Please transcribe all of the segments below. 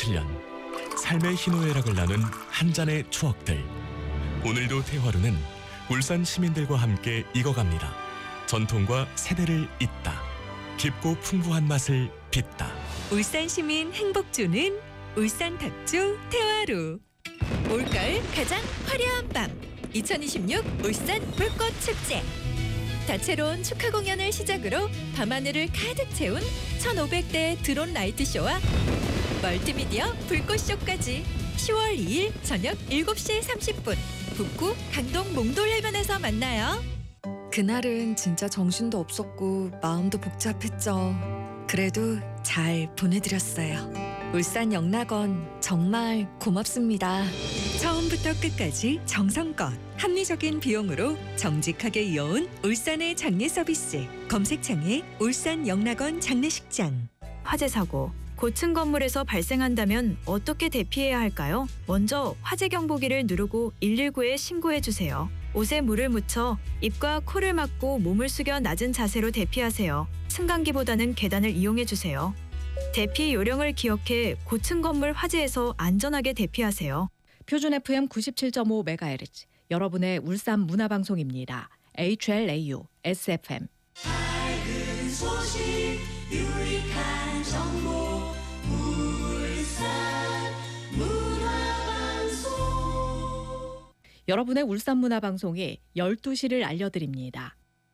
27년 삶의 희노애락을 나눈 한 잔의 추억들. 오늘도 대화로는 울산 시민들과 함께 익어갑니다. 전통과 세대를 잇다. 깊고 풍부한 맛을 빚다. 울산 시민 행복 주는 울산 탁주 태화루. 올가을 가장 화려한 밤 2026 울산 불꽃 축제. 다채로운 축하 공연을 시작으로 밤하늘을 가득 채운 1,500대 드론 라이트 쇼와 멀티미디어 불꽃 쇼까지 10월 2일 저녁 7시 30분 북구 강동 몽돌해변에서 만나요. 그날은 진짜 정신도 없었고 마음도 복잡했죠. 그래도 잘 보내드렸어요. 울산 영락원 정말 고맙습니다. 처음부터 끝까지 정성껏 합리적인 비용으로 정직하게 이어온 울산의 장례 서비스. 검색창에 울산 영락원 장례식장. 화재 사고, 고층 건물에서 발생한다면 어떻게 대피해야 할까요? 먼저 화재 경보기를 누르고 119에 신고해 주세요. 옷에 물을 묻혀 입과 코를 막고 몸을 숙여 낮은 자세로 대피하세요. 승강기보다는 계단을 이용해 주세요. 대피 요령을 기억해 고층 건물 화재에서 안전하게 대피하세요. 표준 FM 97.5MHz 여러분의 울산 문화방송입니다. HLAU SFM. 밝은 소식 유익한 정보 울산 문화방송. 여러분의 울산 문화방송이 12시를 알려드립니다.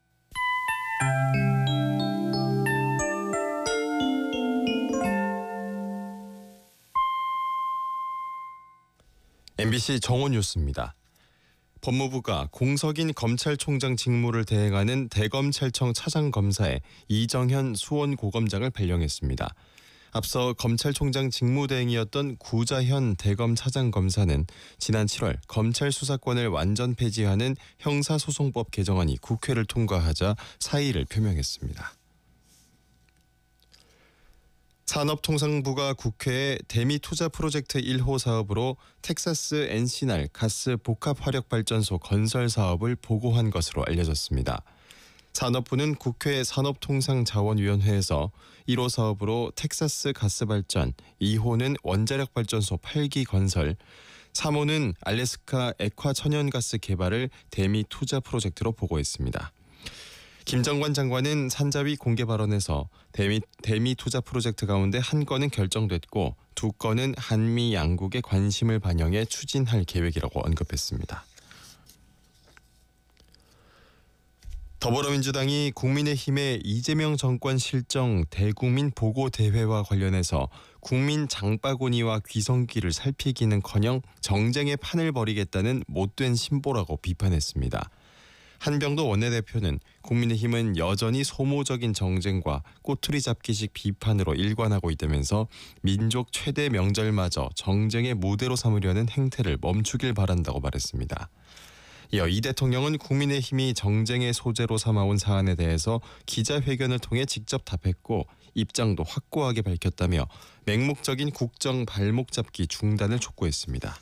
MBC 정오 뉴스입니다. 법무부가 공석인 검찰총장 직무를 대행하는 대검찰청 차장검사에 이정현 수원고검장을 발령했습니다. 앞서 검찰총장 직무대행이었던 구자현 대검차장검사는 지난 7월 검찰 수사권을 완전 폐지하는 형사소송법 개정안이 국회를 통과하자 사의를 표명했습니다. 산업통상부가 국회에 대미투자 프로젝트 1호 사업으로 텍사스 엔시날 가스 복합화력발전소 건설 사업을 보고한 것으로 알려졌습니다. 산업부는 국회 산업통상자원위원회에서 1호 사업으로 텍사스 가스발전, 2호는 원자력발전소 8기 건설, 3호는 알래스카 액화천연가스 개발을 대미투자 프로젝트로 보고했습니다. 김정관 장관은 산자위 공개 발언에서 대미 투자 프로젝트 가운데 한 건은 결정됐고 두 건은 한미 양국의 관심을 반영해 추진할 계획이라고 언급했습니다. 더불어민주당이 국민의힘의 이재명 정권 실정 대국민 보고 대회와 관련해서 국민 장바구니와 귀성길을 살피기는커녕 정쟁의 판을 벌이겠다는 못된 신보라고 비판했습니다. 한병도 원내대표는 국민의힘은 여전히 소모적인 정쟁과 꼬투리 잡기식 비판으로 일관하고 있다면서 민족 최대 명절마저 정쟁의 무대로 삼으려는 행태를 멈추길 바란다고 말했습니다. 이어 이 대통령은 국민의힘이 정쟁의 소재로 삼아온 사안에 대해서 기자회견을 통해 직접 답했고 입장도 확고하게 밝혔다며 맹목적인 국정 발목 잡기 중단을 촉구했습니다.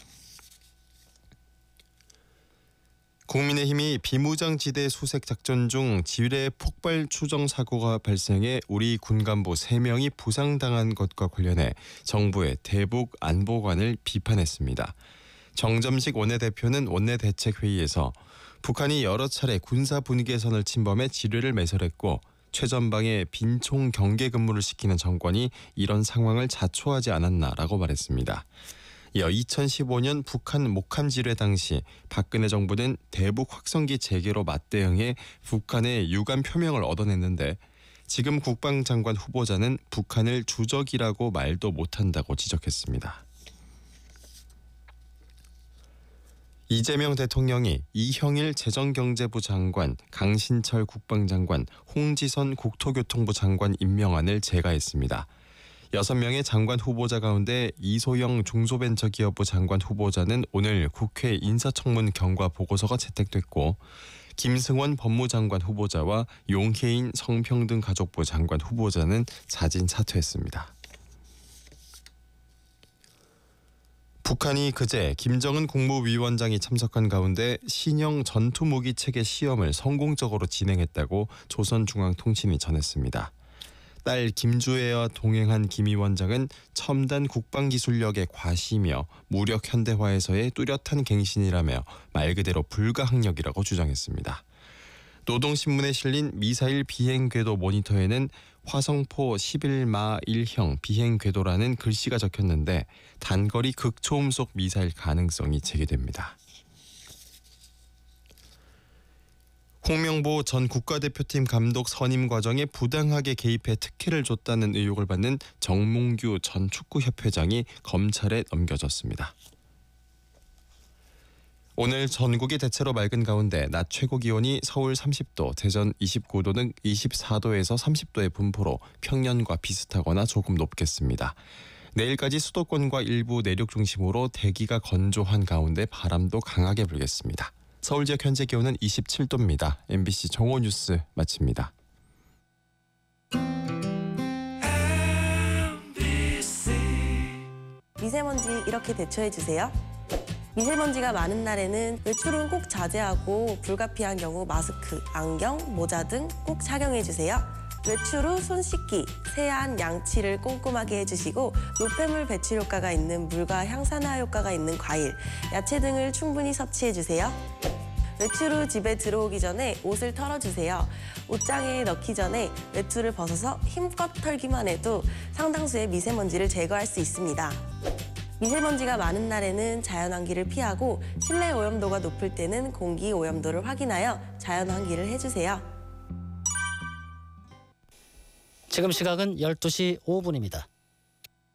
국민의힘이 비무장지대 수색 작전 중 지뢰 폭발 추정 사고가 발생해 우리 군간부 3명이 부상당한 것과 관련해 정부의 대북 안보관을 비판했습니다. 정점식 원내대표는 원내대책회의에서 북한이 여러 차례 군사 분계선을 침범해 지뢰를 매설했고 최전방에 빈총 경계 근무를 시키는 정권이 이런 상황을 자초하지 않았나라고 말했습니다. 이어 2015년 북한 목함 지뢰 당시 박근혜 정부는 대북 확성기 재개로 맞대응해 북한의 유감 표명을 얻어냈는데 지금 국방장관 후보자는 북한을 주적이라고 말도 못한다고 지적했습니다. 이재명 대통령이 이형일 재정경제부 장관, 강신철 국방장관, 홍지선 국토교통부 장관 임명안을 제거했습니다. 6명의 장관 후보자 가운데 이소영 중소벤처기업부 장관 후보자는 오늘 국회 인사청문 경과 보고서가 채택됐고 김승원 법무장관 후보자와 용혜인 성평등가족부 장관 후보자는 자진 사퇴했습니다. 북한이 그제 김정은 국무위원장이 참석한 가운데 신형 전투무기 체계 시험을 성공적으로 진행했다고 조선중앙통신이 전했습니다. 딸 김주혜와 동행한 김 위원장은 첨단 국방기술력의 과시며 무력 현대화에서의 뚜렷한 갱신이라며 말 그대로 불가항력이라고 주장했습니다. 노동신문에 실린 미사일 비행 궤도 모니터에는 화성포 11마 1형 비행 궤도라는 글씨가 적혔는데 단거리 극초음속 미사일 가능성이 제기됩니다. 홍명보 전 국가대표팀 감독 선임 과정에 부당하게 개입해 특혜를 줬다는 의혹을 받는 정몽규 전 축구협회장이 검찰에 넘겨졌습니다. 오늘 전국이 대체로 맑은 가운데 낮 최고 기온이 서울 30도, 대전 29도 등 24도에서 30도의 분포로 평년과 비슷하거나 조금 높겠습니다. 내일까지 수도권과 일부 내륙 중심으로 대기가 건조한 가운데 바람도 강하게 불겠습니다. 서울 지역 현재 기온은 27도입니다. MBC 정오 뉴스 마칩니다. 미세먼지 이렇게 대처해 주세요. 미세먼지가 많은 날에는 외출은 꼭 자제하고 불가피한 경우 마스크, 안경, 모자 등 꼭 착용해 주세요. 외출 후 손 씻기, 세안, 양치를 꼼꼼하게 해주시고 노폐물 배출 효과가 있는 물과 향산화 효과가 있는 과일, 야채 등을 충분히 섭취해 주세요. 외출 후 집에 들어오기 전에 옷을 털어주세요. 옷장에 넣기 전에 외투를 벗어서 힘껏 털기만 해도 상당수의 미세먼지를 제거할 수 있습니다. 미세먼지가 많은 날에는 자연환기를 피하고 실내 오염도가 높을 때는 공기 오염도를 확인하여 자연환기를 해주세요. 지금 시각은 12시 5분입니다.